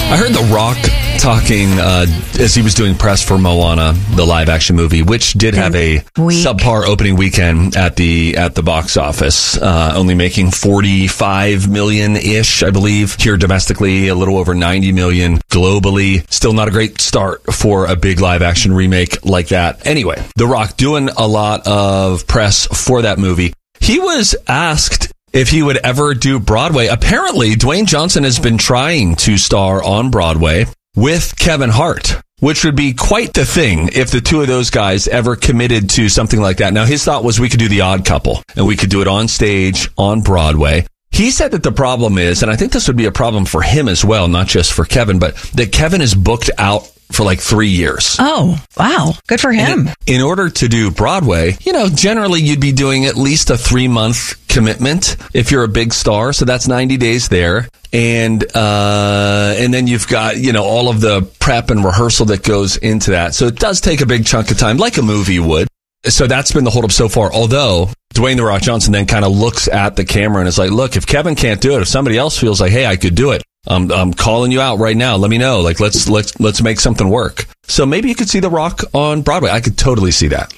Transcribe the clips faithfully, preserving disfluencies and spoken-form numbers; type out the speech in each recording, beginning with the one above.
I heard The Rock talking uh, as he was doing press for Moana, the live-action movie, which did have a Week. subpar opening weekend at the at the box office, uh, only making forty-five million-ish, I believe, here domestically, a little over ninety million globally. Still not a great start for a big live-action remake like that. Anyway, The Rock doing a lot of press for that movie. He was asked if he would ever do Broadway. Apparently, Dwayne Johnson has been trying to star on Broadway with Kevin Hart, which would be quite the thing if the two of those guys ever committed to something like that. Now, his thought was we could do The Odd Couple, and we could do it on stage on Broadway. He said that the problem is, and I think this would be a problem for him as well, not just for Kevin, but that Kevin is booked out for like three years. Oh, wow. Good for him. In, in order to do Broadway, you know, generally you'd be doing at least a three-month commitment if you're a big star. So that's ninety days there. And uh, and then you've got, you know, all of the prep and rehearsal that goes into that. So it does take a big chunk of time, like a movie would. So that's been the holdup so far. Although Dwayne The Rock Johnson then kind of looks at the camera and is like, look, if Kevin can't do it, if somebody else feels like, hey, I could do it, I'm, I'm calling you out right now. Let me know. Like, let's let's let's make something work. So maybe you could see The Rock on Broadway. I could totally see that.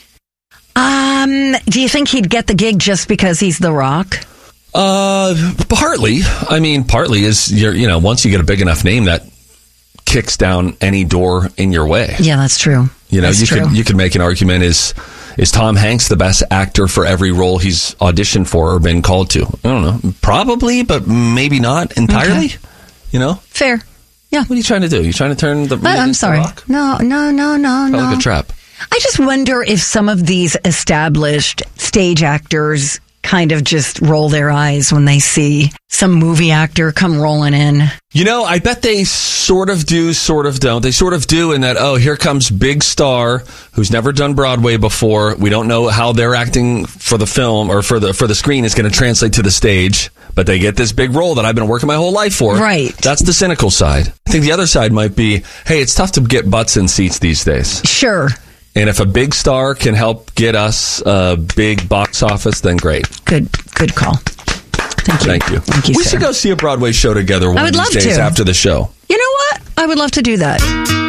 Um, do you think he'd get the gig just because he's The Rock? Uh, partly. I mean, partly is you're, you know, once you get a big enough name, that kicks down any door in your way. Yeah, that's true. You know, that's you true. could you could make an argument: is is Tom Hanks the best actor for every role he's auditioned for or been called to? I don't know. Probably, but maybe not entirely. Okay. You know, Fair. Yeah. what are you trying to do? You trying to turn the? But I'm sorry. Rock? No, no, no, no, Felt no. like a trap. I just wonder if some of these established stage actors kind of just roll their eyes when they see some movie actor come rolling in. You know, I bet they sort of do, sort of don't. They sort of do in that, oh, here comes big star who's never done Broadway before. We don't know how their acting for the film or for the for the screen is going to translate to the stage, but they get this big role that I've been working my whole life for. Right. That's the cynical side. I think the other side might be, hey, it's tough to get butts in seats these days. Sure. And if a big star can help get us a big box office, then great. Good good call. Thank you. Thank you. Thank you, we sir. should go see a Broadway show together one I would of these love days to. after the show. You know what? I would love to do that.